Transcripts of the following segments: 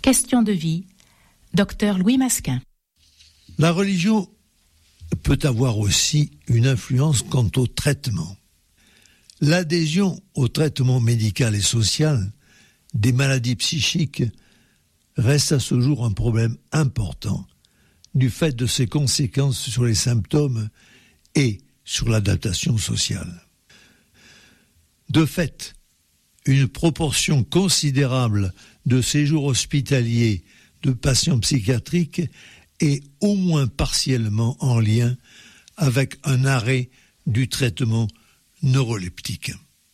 Question de vie, Dr Louis Masquin. La religion peut avoir aussi une influence quant au traitement. L'adhésion au traitement médical et social des maladies psychiques reste à ce jour un problème important du fait de ses conséquences sur les symptômes et sur l'adaptation sociale. De fait, une proportion considérable de séjours hospitaliers de patients psychiatriques est au moins partiellement en lien avec un arrêt du traitement neuroleptique.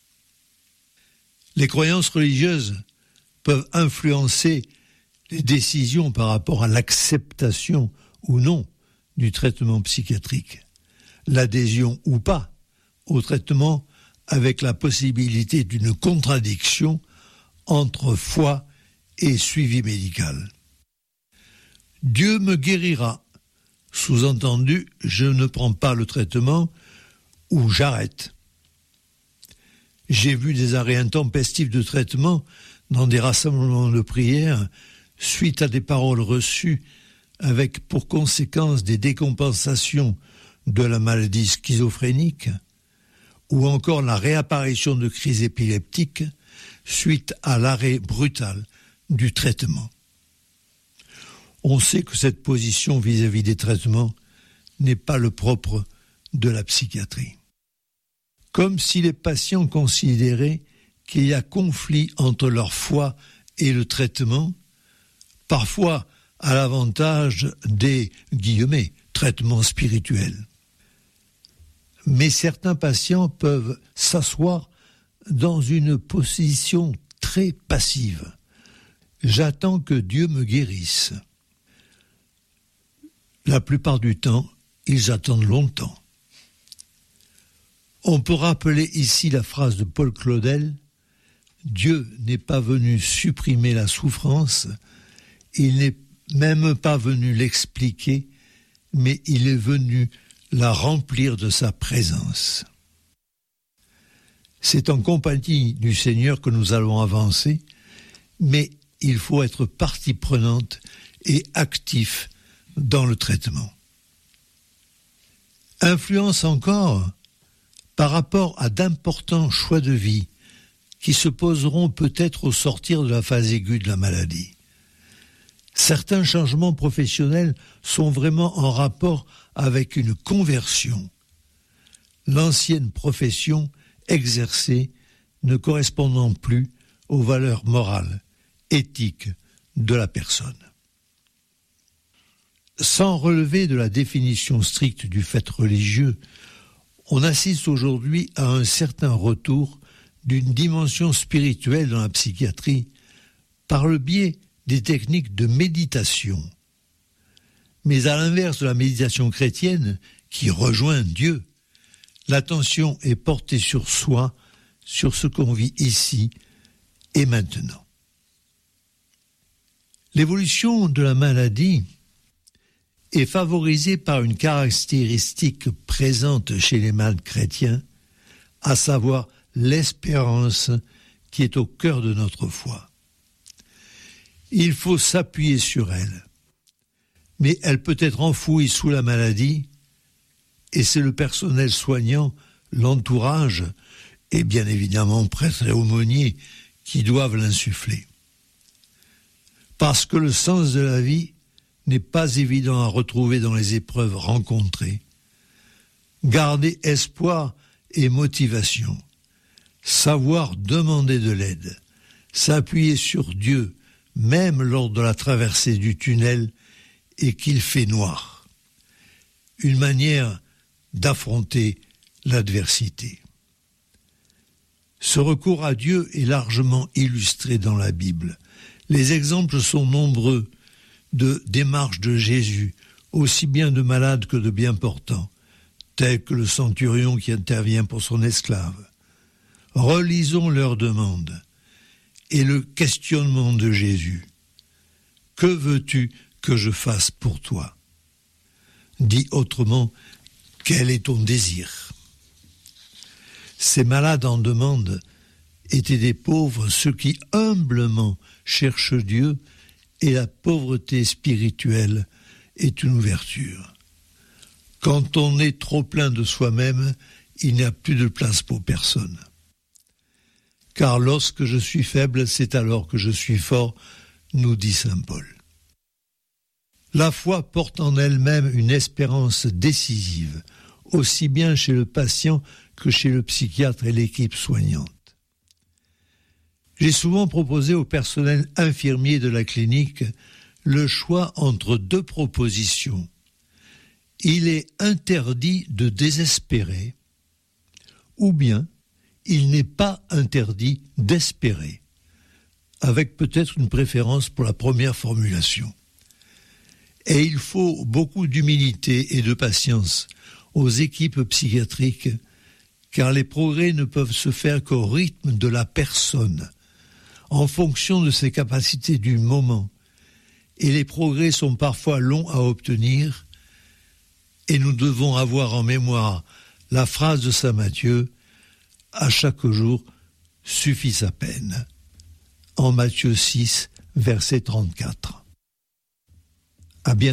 Les croyances religieuses peuvent influencer les décisions par rapport à l'acceptation ou non du traitement psychiatrique, l'adhésion ou pas au traitement avec la possibilité d'une contradiction entre foi et suivi médical. Dieu me guérira, sous-entendu, je ne prends pas le traitement ou j'arrête. J'ai vu des arrêts intempestifs de traitement dans des rassemblements de prière suite à des paroles reçues avec pour conséquence des décompensations de la maladie schizophrénique ou encore la réapparition de crises épileptiques suite à l'arrêt brutal du traitement. On sait que cette position vis-à-vis des traitements n'est pas le propre de la psychiatrie. Comme si les patients considéraient qu'il y a conflit entre leur foi et le traitement, parfois à l'avantage des « traitements spirituels ». Mais certains patients peuvent s'asseoir dans une position très passive. J'attends que Dieu me guérisse. La plupart du temps, ils attendent longtemps. On peut rappeler ici la phrase de Paul Claudel « Dieu n'est pas venu supprimer la souffrance, il n'est même pas venu l'expliquer, mais il est venu la remplir de sa présence. » C'est en compagnie du Seigneur que nous allons avancer, mais il faut être partie prenante et actif dans le traitement. Influence encore par rapport à d'importants choix de vie qui se poseront peut-être au sortir de la phase aiguë de la maladie. Certains changements professionnels sont vraiment en rapport avec une conversion. L'ancienne profession exercée ne correspondant plus aux valeurs morales, éthiques de la personne. Sans relever de la définition stricte du fait religieux, on assiste aujourd'hui à un certain retour d'une dimension spirituelle dans la psychiatrie par le biais des techniques de méditation. Mais à l'inverse de la méditation chrétienne, qui rejoint Dieu, l'attention est portée sur soi, sur ce qu'on vit ici et maintenant. L'évolution de la maladie est favorisée par une caractéristique présente chez les malades chrétiens, à savoir l'espérance qui est au cœur de notre foi. Il faut s'appuyer sur elle, mais elle peut être enfouie sous la maladie, et c'est le personnel soignant, l'entourage, et bien évidemment prêtres et aumôniers qui doivent l'insuffler. Parce que le sens de la vie n'est pas évident à retrouver dans les épreuves rencontrées. Garder espoir et motivation, savoir demander de l'aide, s'appuyer sur Dieu, même lors de la traversée du tunnel et qu'il fait noir. Une manière d'affronter l'adversité. Ce recours à Dieu est largement illustré dans la Bible. Les exemples sont nombreux de démarches de Jésus, aussi bien de malades que de bien portants, tels que le centurion qui intervient pour son esclave. Relisons leurs demandes et le questionnement de Jésus. « Que veux-tu que je fasse pour toi ?» Dit autrement, quel est ton désir ? Ces malades en demande étaient des pauvres, ceux qui humblement cherchent Dieu et la pauvreté spirituelle est une ouverture. Quand on est trop plein de soi-même, il n'y a plus de place pour personne. Car lorsque je suis faible, c'est alors que je suis fort, nous dit saint Paul. La foi porte en elle-même une espérance décisive, aussi bien chez le patient que chez le psychiatre et l'équipe soignante. J'ai souvent proposé au personnel infirmier de la clinique le choix entre deux propositions. Il est interdit de désespérer, ou bien il n'est pas interdit d'espérer, avec peut-être une préférence pour la première formulation. Et il faut beaucoup d'humilité et de patience aux équipes psychiatriques, car les progrès ne peuvent se faire qu'au rythme de la personne, en fonction de ses capacités du moment. Et les progrès sont parfois longs à obtenir, et nous devons avoir en mémoire la phrase de saint Matthieu « À chaque jour suffit sa peine » en Matthieu 6, verset 34. À bientôt.